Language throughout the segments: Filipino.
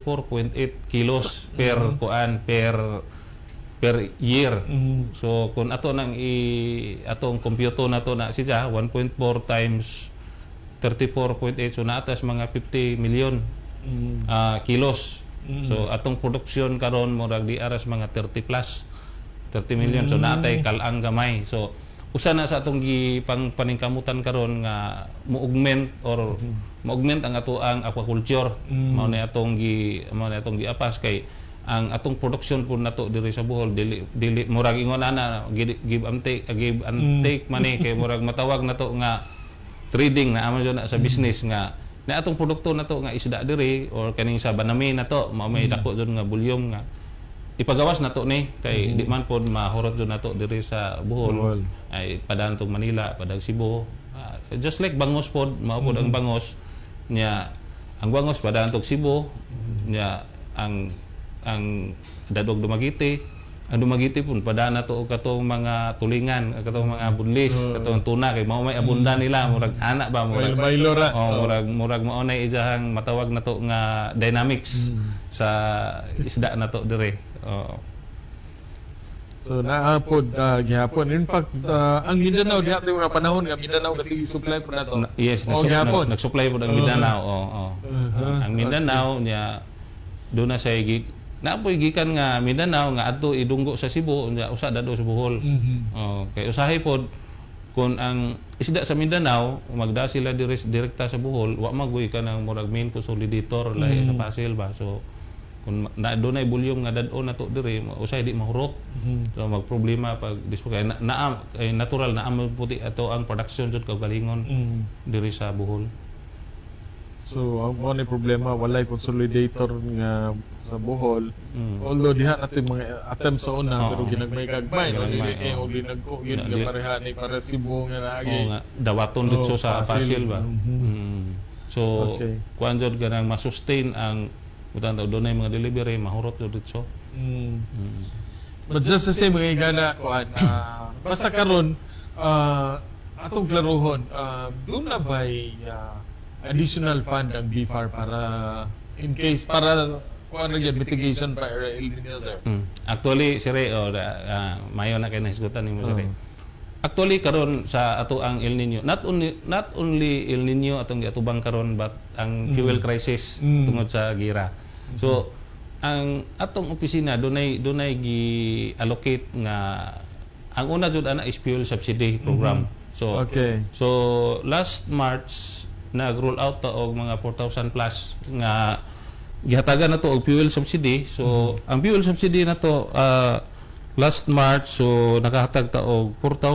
34.8 kilos per kuan per year. So kung ato nang atong kompyuto nato na siya 1.4 times 34.8, so naatas mga 50 million kilos. So atong production karon murag di aras mga 30 plus 30 million. So natay kalang gamay. So usa na sa atong paningkamutan karon nga mo-augment ang ato ang aquaculture. Mao na atong giapas kay ang atong production po nato diri sa Bohol dili murag ingon ana give and take money kay murag matawag nato nga trading na amo na sa business nga na atong produkto nato nga isda diri or kaning sa banami nato mao may dako jud nga bulyong nga ipagawas nato ni kay di man pod mahurot jud nato diri sa Bohol ay padaan tong Manila, padang Cebu. Just like bangos pod mao pod ang bangos nya ang bangos padaan tong Cebu nya ang dadog Dumaguete, ang Dumaguete pun padaan nato og katong mga tulingan, katong mga bunlis, katong tuna kay mao may abundan nila murag ana ba murag baylora. Murag mao na ijahang matawag nato nga dynamics sa isda nato dire. So naapod gihapon. In fact, ang Mindanao diha mga panahon nga Mindanao kasi supply po nato. Yes, nag-supply po ang Mindanao. Ang Mindanao niya do na say naapoy gikan nga Mindanao nga adto idunggo sa Cebu unya usa dadto sa Bohol. Kay usahay pod kun ang isda sa Mindanao magda sila direkta sa Bohol wa magoy ka ng murag main consolidator lahi sa Pasil ba. So kung na dunay bulyong nga dadon nato diri usay di mahurot. So magproblema pag kay natural na amo puti ato ang production jud kaugalingon diri sa Bohol. So ang ni problema walay consolidator nga sa Bohol. Although diha natin mga attempts sa una pero ginagmay gagmay no dili og linagko yun nga pareha ni para Cebu nga naagi. Dawaton dito sa Pasil ba. So kuan jud ganang ma-sustain ang utang daw dunay mga delivery mahurot jud dito. But just the same mga igana kuan basta karon atong klaruhon doon na ba'y additional fund ang BFAR para in case para kuan gyud mitigation para El Nino sir. Actually sir mayo na kay nahisgutan nimo sir. Actually karon sa ato ang El Nino not only El Nino atong giatubang karon but ang fuel crisis tungod sa gira. So ang atong opisina dunay gi-allocate nga ang una jud ana is fuel subsidy program. So last March nag-roll out ta og mga 4,000 plus nga gihatagan nato og fuel subsidy. So ang fuel subsidy nato last March so nakahatag ta og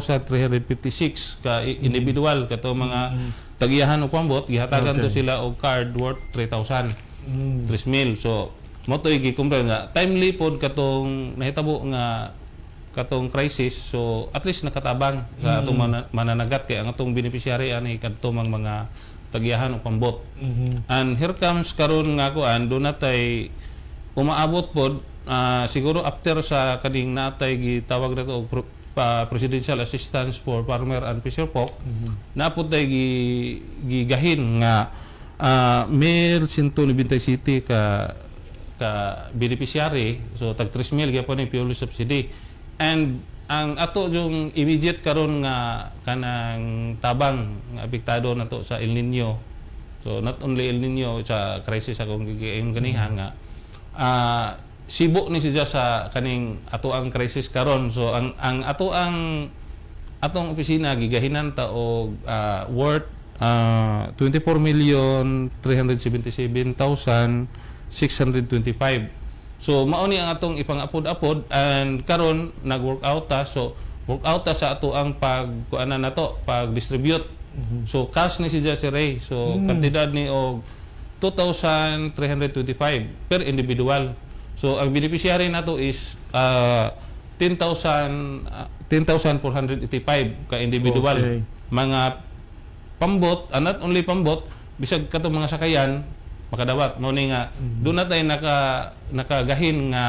4,356 ka individual kato mga tagiyahan og pambot gihatagan to sila og card worth 3,000 3,000. So mo to gi-compare nga timely pod katong nahitabo nga katong crisis. So at least nakatabang sa atong mananagat kay ang atong beneficiary ani kadtong mga tagiyahan o pambot. And here comes karon nga kuan do natay umaabot pod siguro after sa kaning natay gitawag nato og Presidential Assistance for Farmer and Fisher Folk napod tay gigahin nga 1,197 ka beneficiary. So tag 3,000 gyapon ni fuel subsidy. And ang ato yung immediate karon nga kanang tabang nga apektado nato sa El Nino. So not only El Nino sa crisis akong gigiing ganiha nga sibo ni siya sa kaning ato ang crisis karon. So ang atong opisina gigahinan ta og worth 24,377,625. So mao ni ang atong ipang-apod-apod and karon nag-work out ta. So work out ta sa ato ang pagkuanan nato pag-distribute. So cash ni siya si Ray. So kantidad ni og 2,325 per individual. So ang beneficiary nato is 10,485 ka individual. Mga pambot, not only pambot, bisag katong mga sakayan makadawat mo ni nga doon na tayo nakagahin nga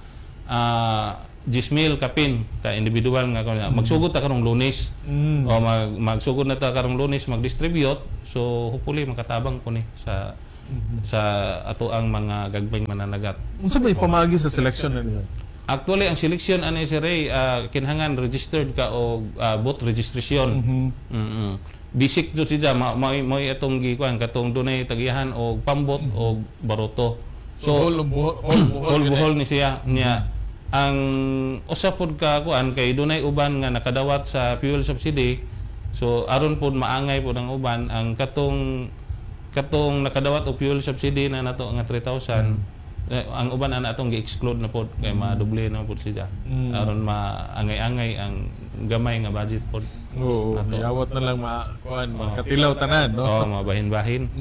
10,000 kapin ka individual nga magsugod ta karong Lunes magsugod na ta karong Lunes mag-distribute. So hopefully makatabang ko ni sa sa ato ang mga gagmayng mananagat. Unsa may pamagi sa selection na niya? Actually ang selection ani si Ray kinahanglan registered ka o vote registration. Bisik jud siya mo atong gikuan katong dunay tagihan og pambot o baroto. So whole buhol ni siya niya. Ang usa pod ka kuan kay dunay uban nga nakadawat sa fuel subsidy. So aron pod maangay pod ang uban ang katong nakadawat og fuel subsidy na nato nga 3,000 ang uban ana atong gi-exclude na pod kay madoble na pod siya. Aron maangay-angay ang gamay nga budget pod. Oo, niyawat na lang makatilaw tanan, no? Oo, mabahin-bahin.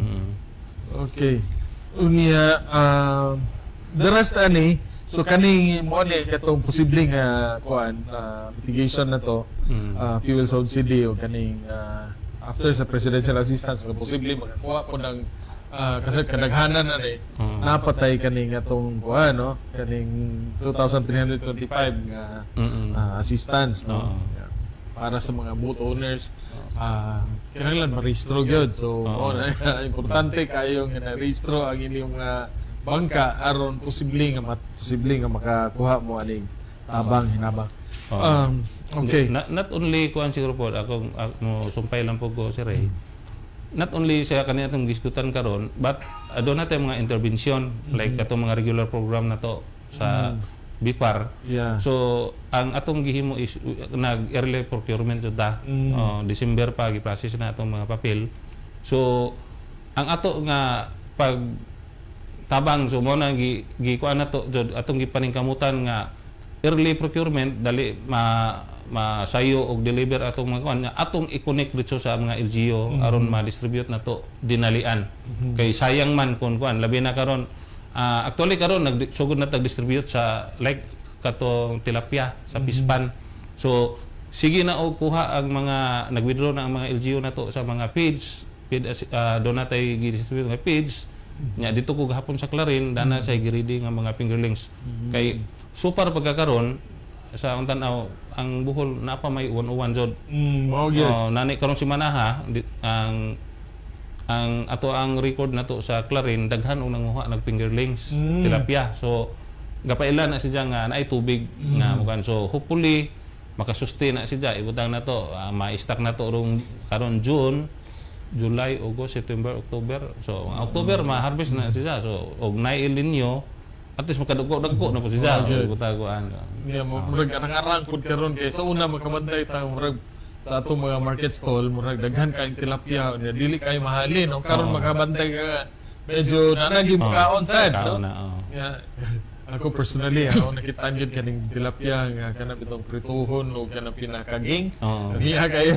Okay. Unya the rest ani so kaning mo ni katong posibleng mitigation na to fuel subsidy o kaning after sa presidential assistance na posible makakuha po ng kasi kadaghanan na napatay kaning atong no kaning 2,325 nga assistance no para sa mga boat owners kinahanglan ma-rehistro gyud so importante kayo nga na-rehistro ang inyong bangka aron posible nga makakuha mo aning tabang hinabang. Okay. Not only kuan siguro po ako mo sumpay lang po ko si Ray. Not only sa kanina itong diskutan karon but doon natin mga intervention like katong mga regular program na to sa BIPAR. Yeah. So ang atong gihimo is nag early procurement jud ta. December pa gi-process na atong mga papel. So ang ato nga pag tabang so mo na gikuan na to jud atong gipaningkamutan nga early procurement dali masayo og deliver atong mga kuan atong i-connect dito sa mga LGU aron ma-distribute na to dinalian. Kay sayang man kun kuan labi na karon actually karon nagsugod na tag-distribute sa like katong tilapia sa pispan. So sige na og kuha ang mga nag-withdraw na ang mga LGU na to sa mga page doon natay gi-distribute nga page nya dito ko gahapon sa Clarin dana sa giridi nga mga fingerlings kay super pagkakaron sa ang tanaw ang buhol na pa may uwan-uwan jod nani karon si Manaha ang ato ang record nato sa Clarin daghan og nanguha nag fingerlings tilapia so gapailan na siya nga naay tubig nga mukan so hopefully makasustain na siya ibutang nato ma-stack nato rong karon June July, August, September, October. So, October ma-harvest na siya. So, og na El Nino, at least makadagko na po siya. Butagoan. Yeah, murag arang-arang pud karon kay sa una makabantay ta murag sa atong mga market stall murag daghan kay tilapia nya dili kay mahalin no karon makabantay ka medyo nanagi makaon sad no. Yeah. Ako personally ako nakita gyud kaning tilapia nga kanang bitong prituhon o kanang pinakaging. Niya kay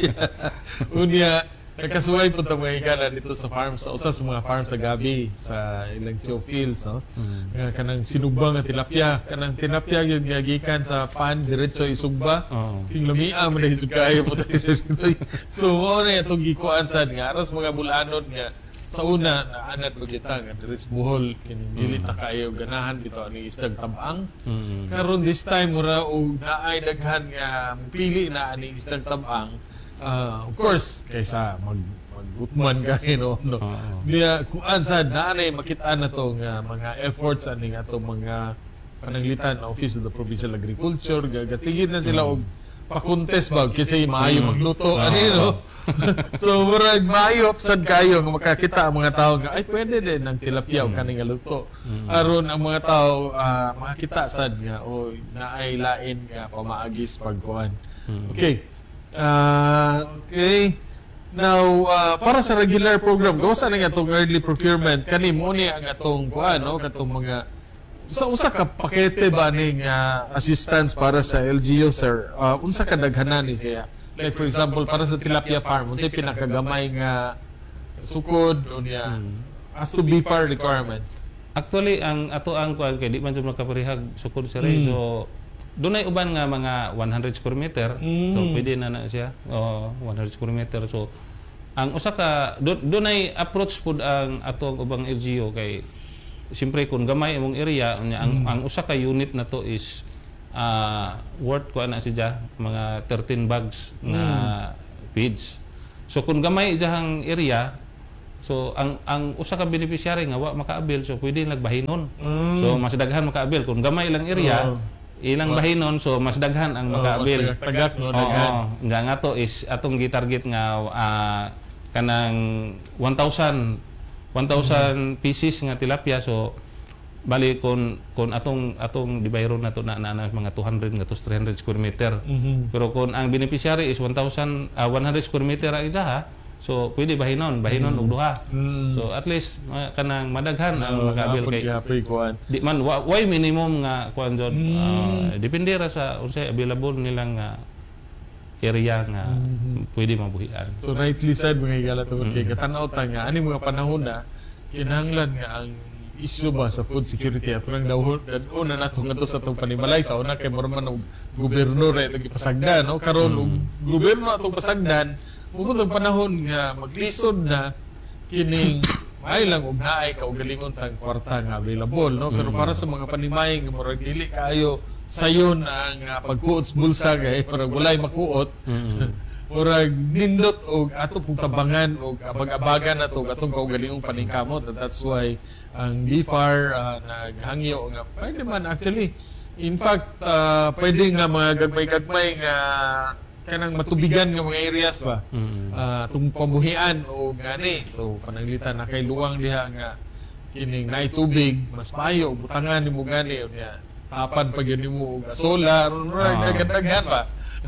unya nakasuway po ito mga ikana dito sa farm sa usa sa mga farm sa gabi sa ilang chow fields no? Kanang sinugba nga tilapia kanang tilapia yun nga gikan sa pan diretso isugba ting lumia man dahil kayo po tayo sa so mo na itong gikuan sad nga aras mga bulanon nga sa una naanad mo kita nga diris buhol kinili ta kayo ganahan dito ani istag tabang karon this time mura og naay daghan nga pili na ani istag tabang. Of course, kaysa mag-gutman ka, no? Niya, kung ansad, naanay makita na to nga mga efforts aning atong mga pananglitan na Office of the Provincial Agriculture, sige na sila og pakuntes ba, kasi maayo magluto, no? So, murag maayo, sad kayo, nga makakita ang mga tao nga, ay, pwede din ng tilapia o kaning luto. Aron ang mga tao, makakita sad nga, o naay lain nga, pamaagis pagkuhan. Okay. Okay. Now, para sa regular program, gawsa na nga itong early procurement, kani mo ni ang atong kuan, no? Katong mga sa usa ka pakete ba ning assistance para sa LGU, sir? Unsa ka daghanan ni siya? Like for example, para sa tilapia farm, unsay pinakagamay nga sukod o niya as to BIFAR requirements? Actually, ang ato ang kuan kay di man jud makaparihag sukod sa Ray. So dunay uban nga mga 100 square meter. So pwede na siya. 100 square meter. So ang usa ka dunay approach pud ang atong ubang LGU kay siyempre kung gamay imong area ang usa ka unit na to is worth ko ana siya mga 13 bags na feeds. So kung gamay jahang area So ang usa ka beneficiary nga wa makaabil, so pwede nagbahinon. So mas daghan makaabil kung gamay lang area. Ilang bahinon, so mas daghan ang makaabil. Tagak no daghan. Nga to is atong gitarget nga kanang 1,000 pieces nga tilapia. So bali kun atong dibayron nato na mga 200 nga to 300 square meter. Pero kung ang beneficiary is 100 square meter ang isa, so pwede bahinon og duha. So at least kanang madaghan ang makaabil kay di man why minimum nga kuan jud. Depende ra sa unsay available nilang area nga pwede mabuhian. So rightly said mga higala tungod kay katanaw ta nga ani mga panahon na kinahanglan nga ang issue ba sa food security at nang dawhon una nato ngadto sa atong panimalay sa una kay morman og gobyerno ra itong ipasagdan no karon og gobyerno atong pasagdan mugod ang panahon nga maglisod na kining may lang og naay kaugalingon tang kwarta nga available no pero para sa mga panimayeng nga murag dili kaayo sayon ang pagkuot sa bulsa kay murag walay makuot murag nindot og ato pong tabangan og abag-abagan nato atong kaugalingong paningkamot. That's why ang BFAR naghangyo nga pwede man actually in fact pwede nga mga gagmay-gagmay nga kanang matubigan nga mga areas ba tung pamuhian o gani so pananglitan na kay luwang diha nga kining naay tubig mas payo butangan nimo gani unya tapan pag yun mo og solar dagdagan ba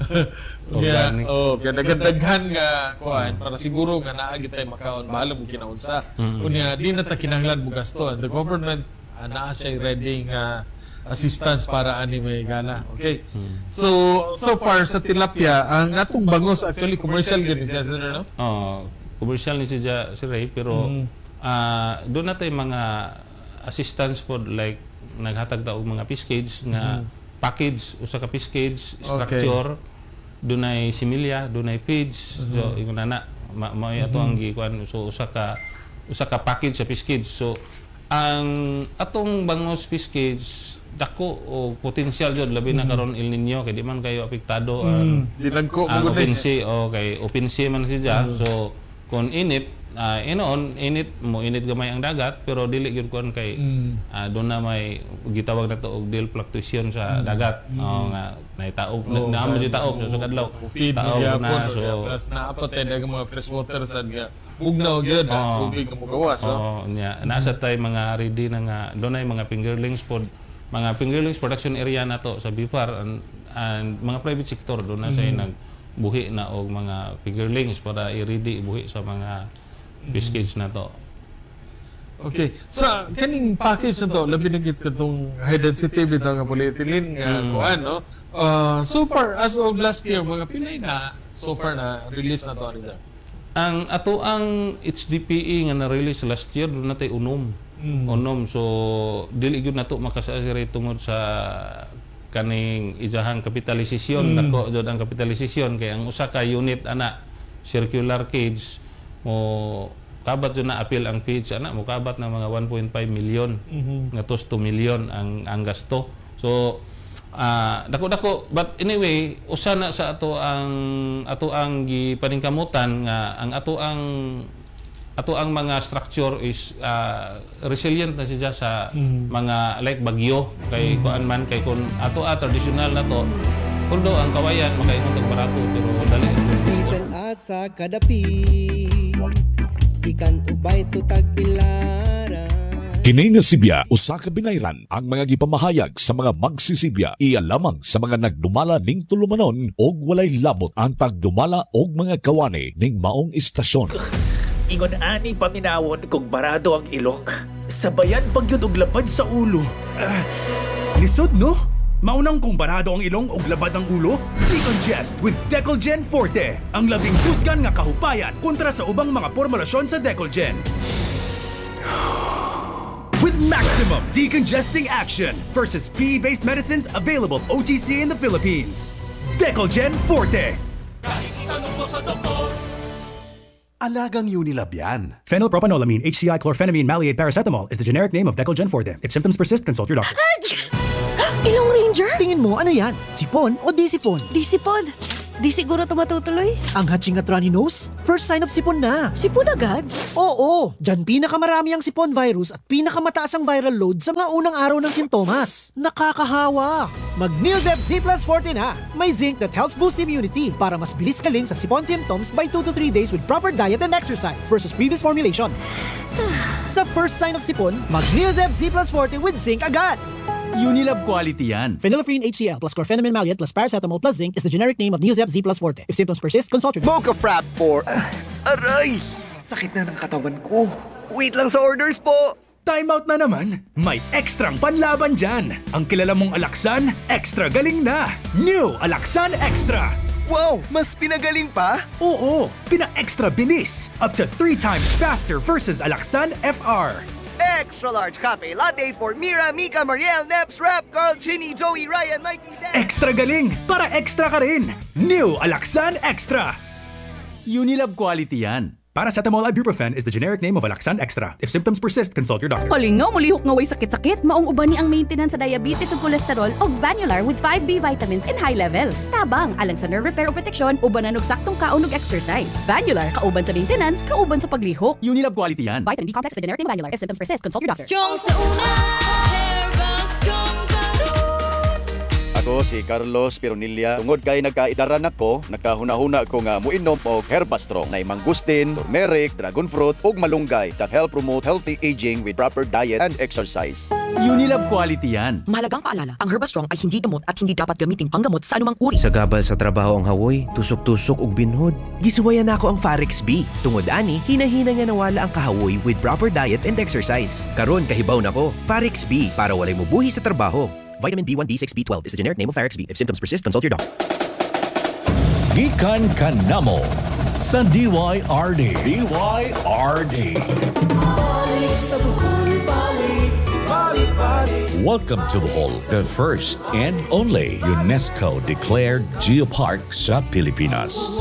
kaya dagdagan nga kuan para siguro nga naa gitay makaon bahala mo kinaunsa unya di na ta kinahanglan mo gasto and the government naa siya ready nga assistance para ani may gana. Okay. So far sa tilapia, ang natong bangos actually commercial gani siya sir no? Commercial ni siya si Ray pero doon natay mga assistance po like naghatag ta og mga fish cage nga package usa ka fish cage structure dunay similya, dunay feeds. So ingon na mao ato ang gikuan so usa ka package sa fish cage. So ang atong bangos fish cage dako o potensyal jud labi na karon El Nino kay di man kayo apektado ang open sea o kay open sea man siya so kung init init gamay ang dagat pero dili gyud kuan kay doon na may gitawag na to og dill fluctuation sa dagat nga naitaog naamo si taog so kadlaw taog na so plus naapot tay mga fresh water sad nga bugnaw gyud tubig nga mogawas nya nasa tay mga ready na nga doon ay mga fingerlings production area na to sa BFAR and mga private sector doon na say nagbuhi na og mga fingerlings para i-ready ibuhi sa mga fish cage na to. Okay. Sa kaning package na to, labi na gid katong high density bitaw nga polyethylene nga kuan no. So far as of last year mga pilay na so far na release na to ani sir. Ang ato ang HDPE nga na-release last year doon natay unom. So dili gyud nato makasasire tungod sa kaning ijahang kapitalisasyon nako jud ang kapitalisasyon kay ang usa ka unit ana circular cage mo kabat jud na appeal ang cage ana mo kabat na mga 1.5 million nga tos 2 million ang gasto. So dako but anyway usa na sa ato ang gipaningkamutan nga ang ato ang mga structure is resilient na siya sa mga like bagyo kay kuan man kay kun ato traditional na to kundo ang kawayan makaingon og barato pero dali bisan asa kadapi ikan ubay tutag pilara. Kini nga Sibya usa ka binayran ang mga gipamahayag sa mga magsisibya iya lamang sa mga nagdumala ning tulumanon og walay labot ang tagdumala og mga kawani ning maong istasyon. Ingon ani paminawon kung barado ang ilok. Sabayan pagyud og labad sa ulo. Lisod no? Maunang kung barado ang ilong og labad ang ulo? Decongest with Decolgen Forte. Ang labing kusgan nga kahupayan kontra sa ubang mga formulasyon sa Decolgen. With maximum decongesting action versus PE-based medicines available OTC in the Philippines. Decolgen Forte. Kahit itanong mo sa doktor. Alagang Unilab yan. Phenylpropanolamine, HCI, chlorphenamine, maleate, paracetamol is the generic name of Decolgen Forte. If symptoms persist, consult your doctor. Ilong Ranger? Tingin mo ano yan? Sipon o di sipon? Di sipon. Di siguro ito matutuloy. Ang hatching at runny nose, first sign of sipon na. Sipon agad? Oo, dyan pinakamarami ang sipon virus at pinakamataas ang viral load sa mga unang araw ng sintomas. Nakakahawa! Mag-Neosep Z Plus Forte na! May zinc that helps boost immunity para mas bilis kaling sa sipon symptoms by 2 to 3 days with proper diet and exercise versus previous formulation. Sa first sign of sipon, mag-Neosep Z Plus Forte with zinc agad! Unilab quality yan. Phenylephrine HCl plus chlorpheniramine maleate plus paracetamol plus zinc is the generic name of Neosep Z Plus Forte. If symptoms persist, consult your Mocha Frap for... aray! Sakit na ng katawan ko. Wait lang sa orders po. Time out na naman. May ekstrang panlaban dyan. Ang kilala mong Alaxan, extra galing na. New Alaxan Extra. Wow! Mas pinagaling pa? Oo, pina-extra bilis. Up to 3 times faster versus Alaxan FR. Extra large cafe latte for Mira, Mika, Mariel, Neps, Rap, Carl, Ginny, Joey, Ryan, Mikey, Dan. Extra galing para extra ka rin. New Alaxan Extra. Unilab quality yan. Paracetamol ibuprofen is the generic name of Alaxan Extra. If symptoms persist, consult your doctor. Palingaw, mulihok nga way sakit-sakit. Maong uban ni ang maintenance sa diabetes ug kolesterol o Vanular with 5B vitamins in high levels. Tabang, alang sa nerve repair o protection, ubanan og saktong kaon ug exercise. Vanular, kauban sa maintenance, kauban sa paglihok. Unilab quality yan. Vitamin B complex, the generic name of Vanular. If symptoms persist, consult your doctor. Strong sa una, Herbal Strong Ako si Carlos Pironilla. Tungod kay nagkaidaran ako, nagkahuna-huna ko nga muinom og Herbastrong na mangustin, turmeric, dragon fruit ug malunggay that help promote healthy aging with proper diet and exercise. Unilab quality yan. Mahalagang paalala, ang Herbastrong ay hindi gamot at hindi dapat gamiting panggamot sa anumang uri. Sa gabal sa trabaho ang hawoy, tusok-tusok ug binhod. Gisuwayan ako ang Farex B. Tungod ani, hinahina nga nawala ang kahawoy with proper diet and exercise. Karon kahibaw nako, Farex B para walay mubuhi sa trabaho. Vitamin B1, B6, B12 is the generic name of Farex B. If symptoms persist, consult your doctor. Gikan kanamo sa DYRD. DYRD. Welcome to Bohol, the first and only UNESCO-declared geopark sa Pilipinas.